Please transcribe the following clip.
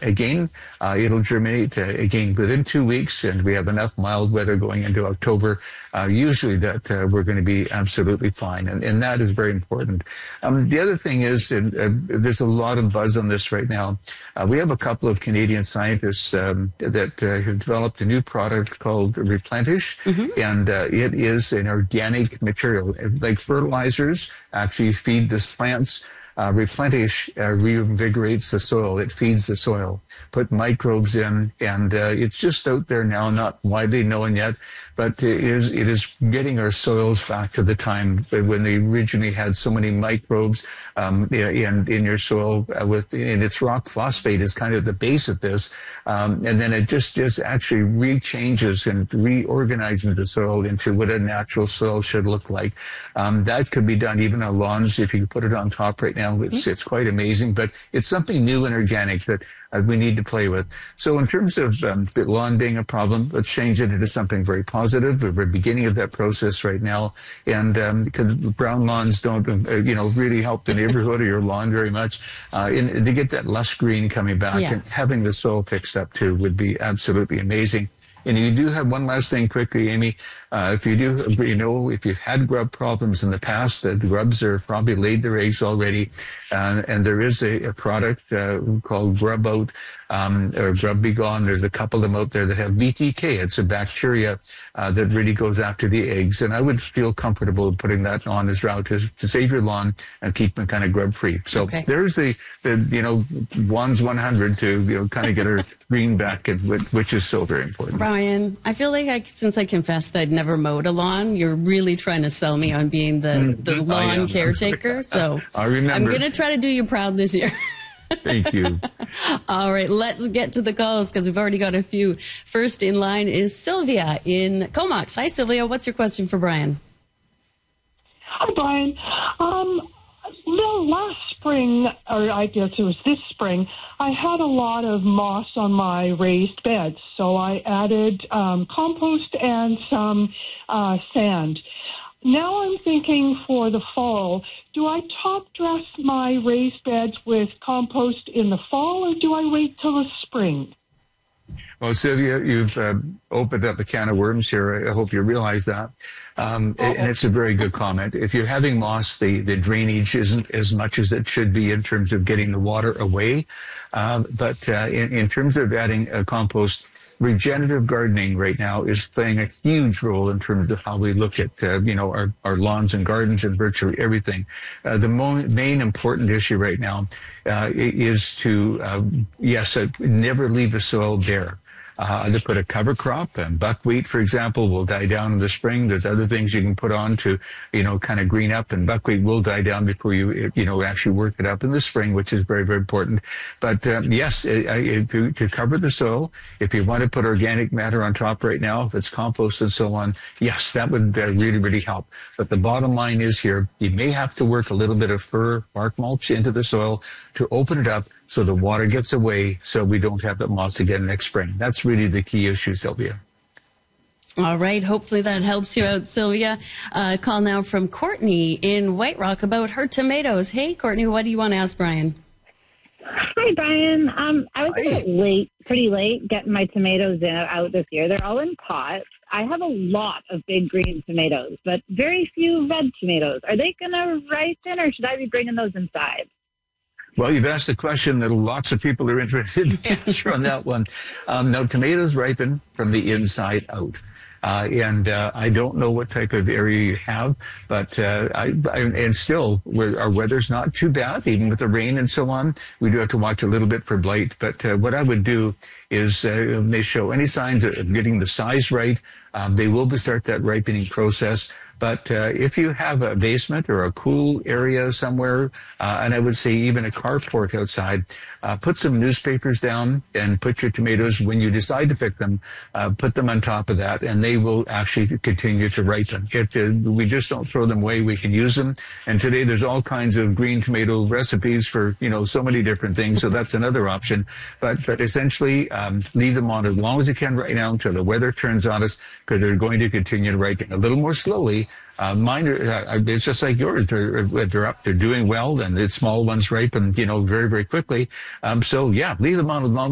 again, it'll germinate again within 2 weeks, and we have enough mild weather going into October, usually that we're going to be absolutely fine. And that is very important. The other thing is, there's a lot of buzz on this right now. We have a couple of Canadian scientists that have developed a new product called Replenish, and it is an organic material. Like fertilizers actually feed the plants. Replenish reinvigorates the soil. It feeds the soil, put microbes in, and it's just out there now, not widely known yet, but it is getting our soils back to the time when they originally had so many microbes in your soil. And its rock phosphate is kind of the base of this, and then it just actually rechanges and reorganizes the soil into what a natural soil should look like. That could be done even on lawns if you put it on top right now. It's quite amazing, but it's something new and organic that we need to play with. So in terms of lawn being a problem, let's change it into something very positive. We're beginning of that process right now, and because brown lawns don't, really help the neighborhood or your lawn very much. And to get that lush green coming back, and having the soil fixed up too would be absolutely amazing. And you do have one last thing quickly, Amy. If you do, if you've had grub problems in the past, the grubs are probably laid their eggs already. And there is a product called Grub Out or Grub Be Gone. There's a couple of them out there that have BTK. It's a bacteria that really goes after the eggs. And I would feel comfortable putting that on as route to save your lawn and keep them kind of grub free. So there's the Wands 100 to kind of get our green back, which is so very important. Brian, I feel like since I confessed I'd never mowed a lawn, you're really trying to sell me on being the lawn caretaker. So I remember. I'm going to try to do you proud this year. Thank you. All right, let's get to the calls because we've already got a few. First in line is Sylvia in Comox. Hi, Sylvia. What's your question for Brian? Hi, Brian. Last spring, or I guess it was this spring, I had a lot of moss on my raised beds, so I added compost and some sand. Now I'm thinking for the fall, do I top dress my raised beds with compost in the fall, or do I wait till the spring? Well, Sylvia, you've opened up a can of worms here. I hope you realize that. And it's a very good comment. If you're having moss, the drainage isn't as much as it should be in terms of getting the water away. But in terms of adding compost, regenerative gardening right now is playing a huge role in terms of how we look at, our lawns and gardens and virtually everything. The main important issue right now is to, never leave the soil bare. To put a cover crop, and buckwheat, for example, will die down in the spring. There's other things you can put on to, kind of green up, and buckwheat will die down before you, actually work it up in the spring, which is very, very important. But, to cover the soil, if you want to put organic matter on top right now, if it's compost and so on, yes, that would really, really help. But the bottom line is here, you may have to work a little bit of fir bark mulch into the soil to open it up so the water gets away so we don't have that moss again next spring. That's really the key issue, Sylvia. All right. Hopefully that helps you out, Sylvia. Call now from Courtney in White Rock about her tomatoes. Hey, Courtney, what do you want to ask Brian? Hi, Brian. I was pretty late getting my tomatoes out this year. They're all in pots. I have a lot of big green tomatoes, but very few red tomatoes. Are they going to ripen, or should I be bringing those inside? Well, you've asked a question that lots of people are interested in answer on that one. No, tomatoes ripen from the inside out. And I don't know what type of area you have, but and still, our weather's not too bad, even with the rain and so on. We do have to watch a little bit for blight. But what I would do is they show any signs of getting the size right. They will start that ripening process. But if you have a basement or a cool area somewhere, and I would say even a carport outside, put some newspapers down and put your tomatoes, when you decide to pick them, put them on top of that, and they will actually continue to ripen. We just don't throw them away. We can use them. And today there's all kinds of green tomato recipes for, so many different things. So that's another option. But essentially, leave them on as long as you can right now until the weather turns on us, because they're going to continue to ripen a little more slowly. Mine are, it's just like yours. They're up, they're doing well, and the small ones ripen, very, very quickly. So yeah, leave them on as long